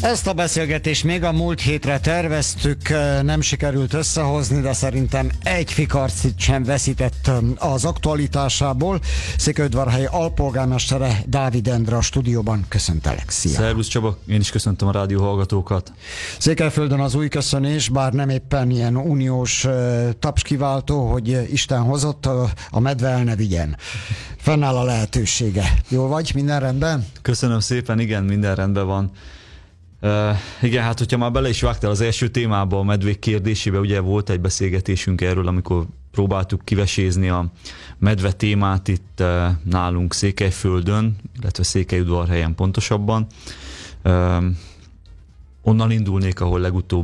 Ezt a beszélgetést még a múlt hétre terveztük, nem sikerült összehozni, de szerintem egy fikarcit sem veszített az aktualitásából. Székelyudvarhelyi alpolgármestere Dávid Endre a stúdióban. Köszöntelek, szia! Szervusz Csaba, én is köszöntöm a rádió hallgatókat. Székelyföldön az új köszönés, bár nem éppen ilyen uniós tapskiváltó, hogy Isten hozott, a medve el ne vigyen. Fennáll a lehetősége. Jól vagy? Minden rendben? Köszönöm szépen, igen, minden rendben van. Igen, hát hogyha már bele is vágtál az első témába, a medvék kérdésébe, ugye volt egy beszélgetésünk erről, amikor próbáltuk kivesézni a medve témát itt nálunk Székelyföldön, illetve Székelyudvarhelyen pontosabban. Onnan indulnék, ahonnan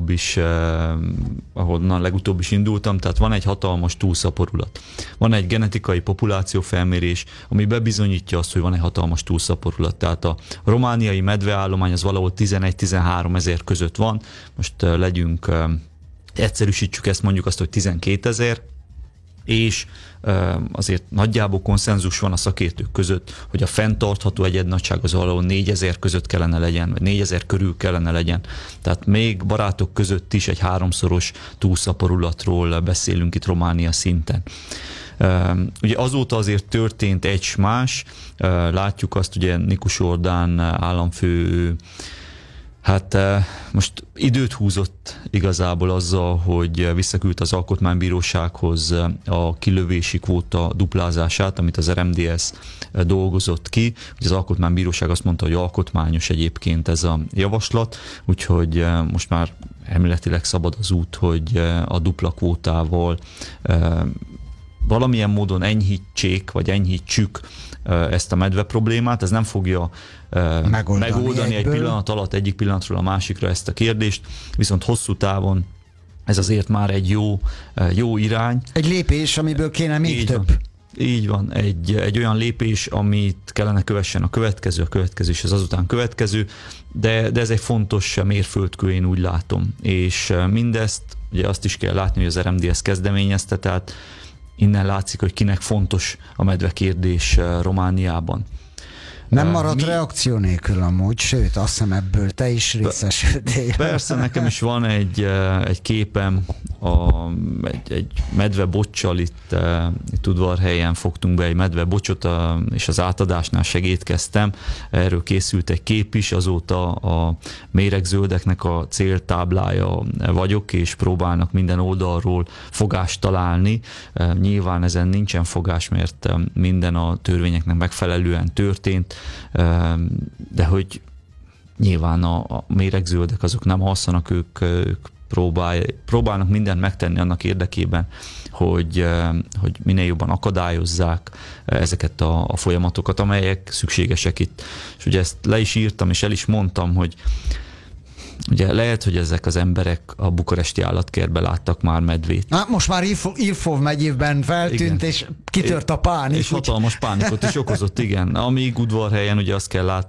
legutóbb is indultam, tehát van egy hatalmas túlszaporulat. Van egy genetikai populációfelmérés, ami bebizonyítja azt, hogy van egy hatalmas túlszaporulat. Tehát a romániai medveállomány az valahol 11-13 ezer között van. Most egyszerűsítsük ezt, mondjuk azt, hogy 12 ezer, és azért nagyjából konszenzus van a szakértők között, hogy a fenntartható egyednagyság az valahol 4000 között kellene legyen, vagy 4000 körül kellene legyen. Tehát még barátok között is egy 3-szoros túlszaporulatról beszélünk itt Románia szinten. Ugye azóta azért történt egy más, látjuk azt, ugye Nikus Orbán államfő hát most időt húzott igazából azzal, hogy visszaküldte az Alkotmánybírósághoz a kilövési kvóta duplázását, amit az RMDS dolgozott ki. Ugye az Alkotmánybíróság azt mondta, hogy alkotmányos egyébként ez a javaslat, úgyhogy most már elméletileg szabad az út, hogy a dupla kvótával valamilyen módon enyhítsék, vagy enyhítsük ezt a medve problémát. Ez nem fogja megoldani egy pillanat alatt, egyik pillanatról a másikra ezt a kérdést, viszont hosszú távon ez azért már egy jó irány. Egy lépés, amiből kéne még több. Így van, egy olyan lépés, amit kellene kövessen a következő és az azután következő, de ez egy fontos mérföldkő, én úgy látom. És mindezt, ugye azt is kell látni, hogy az RMDS kezdeményezte, tehát innen látszik, hogy kinek fontos a medve kérdés Romániában. Nem maradt reakció nélkül amúgy, sőt, azt hiszem ebből te is részesültél. Persze, nekem is van egy képem, egy medve boccsal itt Udvarhelyen fogtunk be egy medve bocsot, és az átadásnál segítkeztem. Erről készült egy kép is, azóta a méregzöldeknek a céltáblája vagyok, és próbálnak minden oldalról fogást találni. Nyilván ezen nincsen fogás, mert minden a törvényeknek megfelelően történt, de hogy nyilván a méregzöldek azok nem alszanak, ők próbálnak mindent megtenni annak érdekében, hogy minél jobban akadályozzák ezeket a folyamatokat, amelyek szükségesek itt. És ugye ezt le is írtam, és el is mondtam, hogy ugye lehet, hogy ezek az emberek a bukaresti állatkertben láttak már medvét. Most már Ilfov megyében feltűnt, igen. És kitört a pánik. És hatalmas pánikot is okozott, igen. Amíg Udvarhelyen ugye azt kell